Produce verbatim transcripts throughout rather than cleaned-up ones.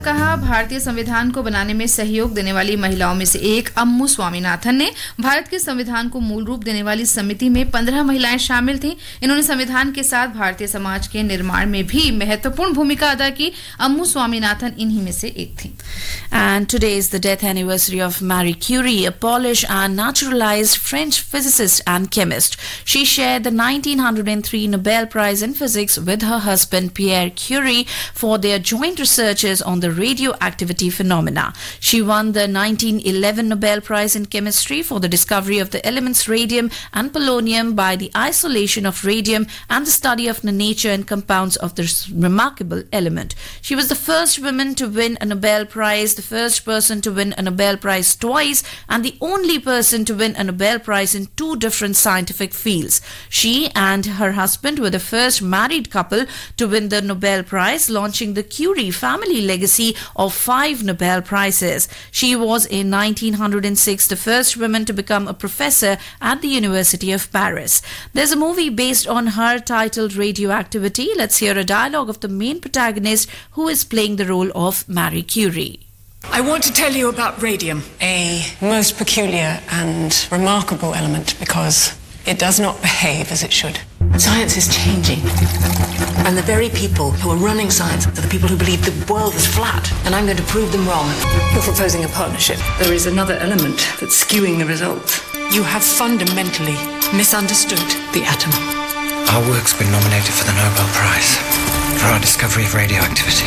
कहा भारतीय संविधान को बनाने में सहयोग देने वाली महिलाओं में से एक अम्मू स्वामीनाथन ने भारत के संविधान को मूल रूप देने वाली समिति में पंद्रह महिलाएं शामिल थीं। इन्होंने संविधान के साथ भारतीय समाज के निर्माण में भी महत्वपूर्ण भूमिका अदा की। अम्मू स्वामीनाथन इन्हीं में से एक थीं। And today is the death anniversary of Marie Curie, a Polish and naturalized French physicist and chemist. She shared the nineteen oh three Nobel Prize in Physics with her husband Pierre Curie for their joint researches on the radioactivity phenomena. She won the nineteen eleven Nobel Prize in Chemistry for the discovery of the elements radium and polonium by the isolation of radium and the study of the nature and compounds of this remarkable element. She was the first woman to win a Nobel Prize, the first person to win a Nobel Prize twice, and the only person to win a Nobel Prize in two different scientific fields. She and her husband were the first married couple to win the Nobel Prize, launching the Curie family legacy of five Nobel Prizes. She was in nineteen oh six the first woman to become a professor at the University of Paris. There's a movie based on her titled Radioactivity. Let's hear a dialogue of the main protagonist who is playing the role of Marie Curie. I want to tell you about radium, a most peculiar and remarkable element because it does not behave as it should. Science is changing, and the very people who are running science are the people who believe the world is flat, and I'm going to prove them wrong. You're proposing a partnership. There is another element that's skewing the results. You have fundamentally misunderstood the atom. Our work's been nominated for the Nobel Prize for our discovery of radioactivity.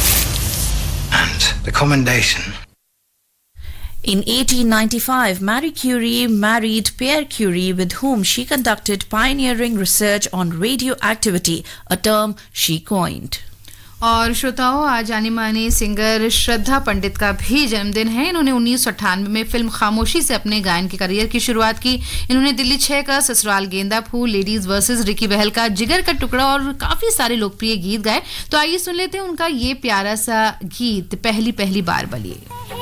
And the commendation. In eighteen ninety-five, Marie Curie married Pierre Curie, with whom she conducted pioneering research on radioactivity, a term she coined. और श्रोताओं, आज जानी मानी singer श्रद्धा पंडित का भी जन्मदिन है। इन्होंने उन्नीस सौ अट्ठानवे में फिल्म खामोशी से अपने गायन के करियर की शुरुआत की। इन्होंने दिल्ली छह का ससुराल गेंदा फूल, लेडीज वर्सेस रिकी बहल का जिगर का टुकड़ा और काफी सारे लोकप्रिय गीत गाए। तो आइए सुन लेते हैं उनका ये प्यारा सा गीत, पहली पहली बार बलिए।